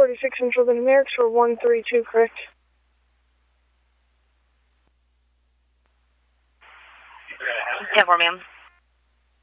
46 Central, the numerics were 132, correct? Yeah, ma'am.